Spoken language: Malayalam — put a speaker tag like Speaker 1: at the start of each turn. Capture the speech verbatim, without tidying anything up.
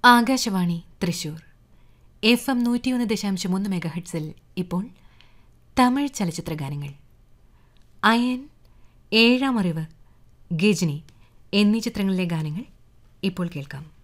Speaker 1: ആകാശവാണി തൃശൂർ എഫ് എം നൂറ്റിയൊന്ന് ദശാംശം ഒന്ന് മെഗാഹെഡ്സിൽ ഇപ്പോൾ തമിഴ് ചലച്ചിത്ര ഗാനങ്ങൾ. അയൻ, ഏഴാം അറിവ്, ഗജനി എന്നീ ചിത്രങ്ങളിലെ ഗാനങ്ങൾ ഇപ്പോൾ കേൾക്കാം.